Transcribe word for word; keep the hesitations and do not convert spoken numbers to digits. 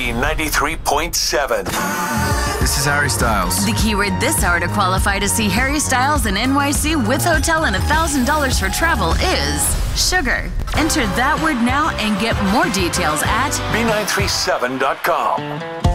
B ninety-three point seven. This is Harry Styles. The keyword this hour to qualify to see Harry Styles in N Y C with hotel and one thousand dollars for travel is sugar. Enter that word now and get more details at B nine three seven dot com.